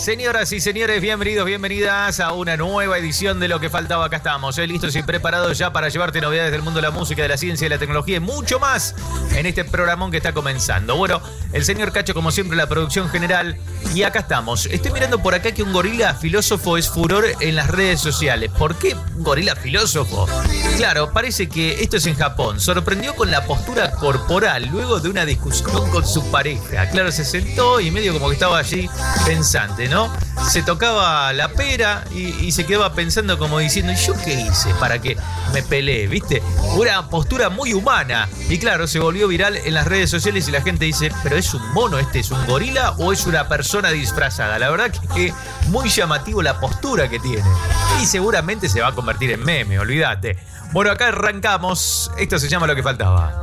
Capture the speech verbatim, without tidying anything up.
Señoras y señores, bienvenidos, bienvenidas a una nueva edición de Lo que Faltaba. Acá estamos, ¿eh? listos y preparados ya para llevarte novedades del mundo de la música, de la ciencia, de la tecnología y mucho más en este programón que está comenzando. Bueno, el señor Cacho, como siempre, la producción general. Y acá estamos. Estoy mirando por acá que un gorila filósofo es furor en las redes sociales. ¿Por qué un gorila filósofo? Claro, parece que esto es en Japón. Sorprendió con la postura corporal luego de una discusión con su pareja. Claro, se sentó y medio como que estaba allí pensante, ¿no? Se tocaba la pera y, y se quedaba pensando como diciendo, ¿y yo qué hice para que me peleé? ¿Viste? Una postura muy humana. Y claro, se volvió viral en las redes sociales y la gente dice, ¿pero es un mono este? ¿Es un gorila o es una persona disfrazada? La verdad que es muy llamativo la postura que tiene. Y seguramente se va a convertir en meme, olvídate. Bueno, acá arrancamos. Esto se llama Lo que Faltaba.